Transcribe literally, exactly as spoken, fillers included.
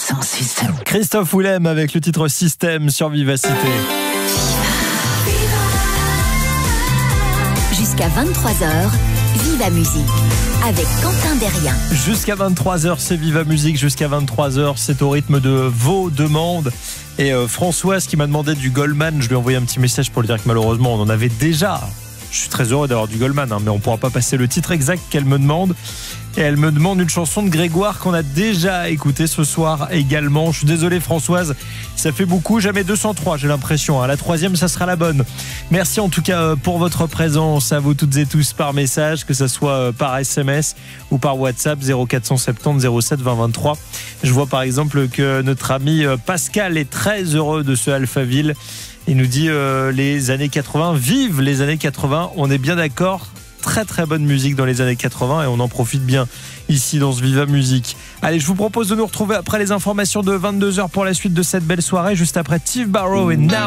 Sans système. Christophe Willem avec le titre Système sur Vivacité. Jusqu'à vingt-trois heures, Viva Musique avec Quentin Derrien. Jusqu'à vingt-trois heures, c'est Viva Musique. Jusqu'à vingt-trois heures, c'est au rythme de vos demandes. Et euh, Françoise qui m'a demandé du Goldman, je lui ai envoyé un petit message pour lui dire que malheureusement, on en avait déjà. Je suis très heureux d'avoir du Goldman, hein, mais on ne pourra pas passer le titre exact qu'elle me demande. Et elle me demande une chanson de Grégoire qu'on a déjà écoutée ce soir également. Je suis désolé Françoise, ça fait beaucoup, jamais deux cent trois j'ai l'impression. Hein. La troisième, ça sera la bonne. Merci en tout cas pour votre présence à vous toutes et tous par message, que ce soit par S M S ou par WhatsApp zéro quatre cent soixante-dix zéro sept vingt vingt-trois. Je vois par exemple que notre ami Pascal est très heureux de ce Alphaville. Il nous dit euh, les années quatre-vingts, vive les années quatre-vingts, on est bien d'accord. Très très bonne musique dans les années quatre-vingts et on en profite bien ici dans ce Viva Musique. Allez, je vous propose de nous retrouver après les informations de vingt-deux heures pour la suite de cette belle soirée, juste après Steve Barrow et Now.